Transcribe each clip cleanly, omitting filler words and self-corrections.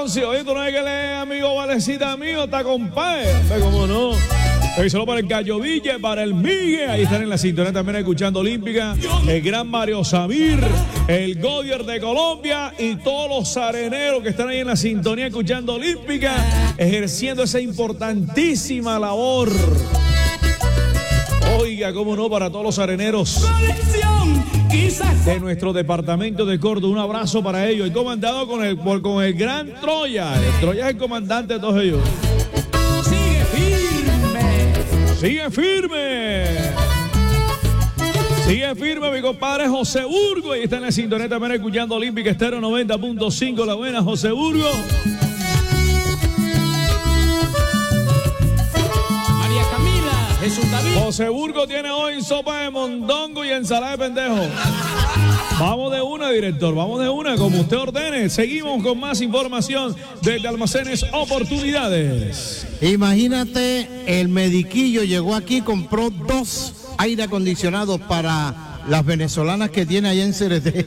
anuncio. Oye, tú no es que le amigo Valecita mío, está compadre. ¿Cómo no? Solo para el Gallo Villa, para el Migue. Ahí están en la sintonía también escuchando Olímpica. El gran Mario Samir, el Godier de Colombia y todos los areneros que están ahí en la sintonía escuchando Olímpica, ejerciendo esa importantísima labor. Oiga, cómo no, para todos los areneros de nuestro departamento de Córdoba. Un abrazo para ellos. Y comandado con el gran Troya. El Troya es el comandante de todos ellos. Sigue firme. Sigue firme mi compadre José Burgo. Y está en la sintonía también escuchando Olímpica Estéreo 90.5. La buena, José Burgo. María Camila, Jesús David. José Burgo tiene hoy sopa de mondongo y ensalada de pendejo. Vamos de una, director, vamos de una, como usted ordene. Seguimos con más información desde Almacenes Oportunidades. Imagínate, el Mediquillo llegó aquí, compró 2 aire acondicionados para las venezolanas que tiene allá en CRT.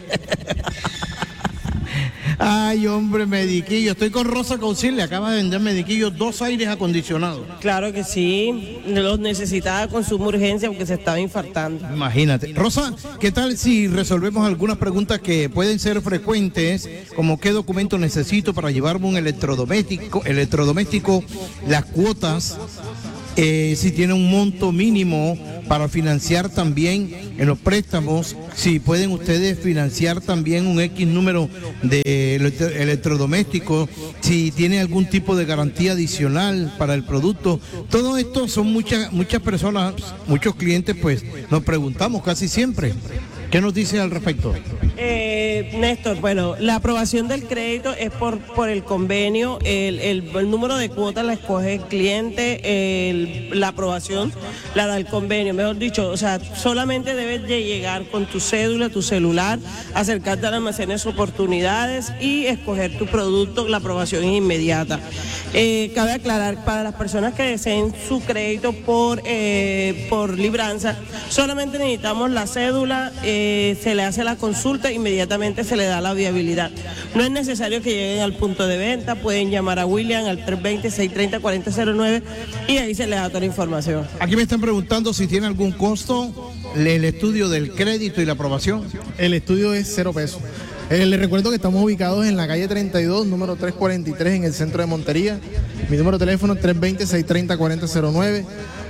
Ay, hombre, Mediquillo. Estoy con Rosa Cousil, le acaba de vender Mediquillo 2 aires acondicionados. Claro que sí, los necesitaba con suma urgencia porque se estaba infartando. Imagínate. Rosa, ¿qué tal si resolvemos algunas preguntas que pueden ser frecuentes, como qué documento necesito para llevarme un electrodoméstico, las cuotas, si tiene un monto mínimo para financiar también en los préstamos, si pueden ustedes financiar también un X número de electrodomésticos, si tiene algún tipo de garantía adicional para el producto. Todo esto son muchas personas, muchos clientes, pues nos preguntamos casi siempre. ¿Qué nos dice al respecto? Néstor, bueno, la aprobación del crédito es por el convenio, el número de cuotas la escoge el cliente, la aprobación la da el convenio, mejor dicho, o sea, solamente debes de llegar con tu cédula, tu celular, acercarte al Almacenes Oportunidades y escoger tu producto, la aprobación es inmediata. Cabe aclarar, para las personas que deseen su crédito por libranza, solamente necesitamos la cédula, se le hace la consulta, inmediatamente se le da la viabilidad. No es necesario que lleguen al punto de venta, pueden llamar a William al 320-630-4009 y ahí se le da toda la información. Aquí me están preguntando si tiene algún costo el estudio del crédito y la aprobación. El estudio es 0 pesos. Les recuerdo que estamos ubicados en la calle 32, número 343, en el centro de Montería. Mi número de teléfono es 320-630-4009.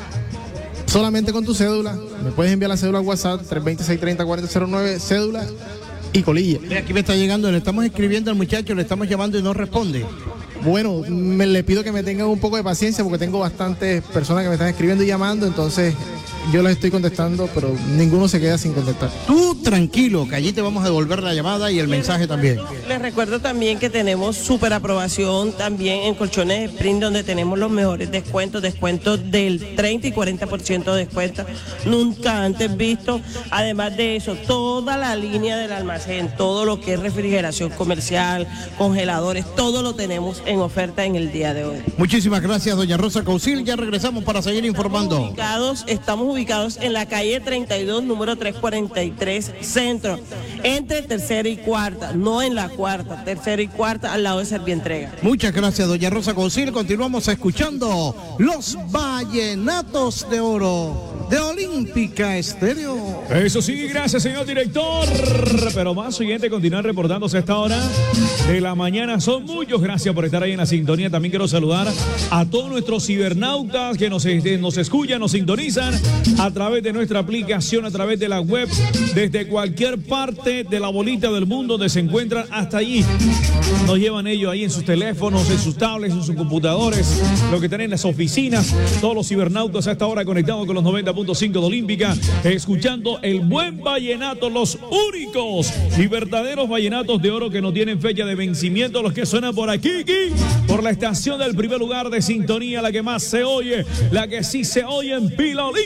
Solamente con tu cédula, me puedes enviar la cédula al WhatsApp, 320-630-4009, cédula y colilla. Aquí me está llegando, le estamos escribiendo al muchacho, le estamos llamando y no responde. Bueno, le pido que me tengan un poco de paciencia porque tengo bastantes personas que me están escribiendo y llamando, entonces yo les estoy contestando, pero ninguno se queda sin contestar. Tú tranquilo, que allí te vamos a devolver la llamada y el mensaje también. Les recuerdo también que tenemos súper aprobación también en Colchones Sprint, donde tenemos los mejores descuentos del 30 y 40% de descuento, nunca antes visto. Además de eso, toda la línea del almacén, todo lo que es refrigeración comercial, congeladores, todo lo tenemos en oferta en el día de hoy. Muchísimas gracias, doña Rosa Cousil. Ya regresamos para seguir informando. Estamos ubicados en la calle 32, número 343, centro, entre tercera y cuarta, no en la cuarta, tercera y cuarta, al lado de Servientrega. Muchas gracias, doña Rosa Cousil. Continuamos escuchando los Vallenatos de Oro de Olímpica Estéreo. Eso sí, gracias, señor director. Pero más siguiente, continuar reportándose a esta hora de la mañana. Son muchos, gracias por estar ahí en la sintonía. También quiero saludar a todos nuestros cibernautas que nos escuchan, nos sintonizan a través de nuestra aplicación, a través de la web, desde cualquier parte de la bolita del mundo donde se encuentran hasta allí. Nos llevan ellos ahí en sus teléfonos, en sus tablets, en sus computadores, lo que tienen en las oficinas. Todos los cibernautas a esta hora conectados con los 90.5 de Olímpica, escuchando el buen vallenato, los únicos y verdaderos vallenatos de oro que no tienen fecha de vencimiento, los que suenan por aquí, por la estación del primer lugar de sintonía, la que más se oye, la que sí se oye en pila Olímpica.